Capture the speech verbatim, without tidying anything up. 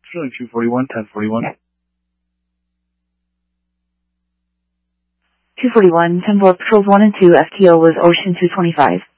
Showing two forty-one, ten forty-one. two forty-one, ten four, patrols one and two, F T O was Ocean two twenty-five.